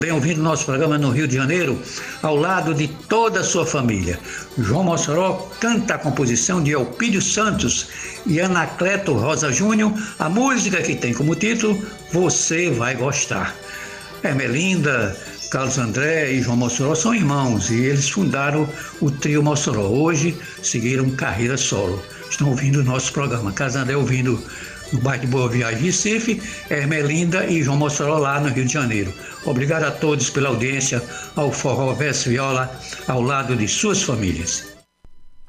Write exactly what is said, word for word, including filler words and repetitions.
Bem ouvindo nosso programa no Rio de Janeiro, ao lado de toda a sua família. João Mossoró canta a composição de Elpidio Santos e Anacleto Rosa Júnior, a música que tem como título Você Vai Gostar. Ermelinda, Carlos André e João Mossoró são irmãos e eles fundaram o trio Mossoró. Hoje seguiram carreira solo. Estão ouvindo o nosso programa. Carlos André ouvindo no bairro de Boa Viagem, Recife, Ermelinda e João Mossoró lá no Rio de Janeiro. Obrigado a todos pela audiência ao Forró Verso Viola, ao lado de suas famílias.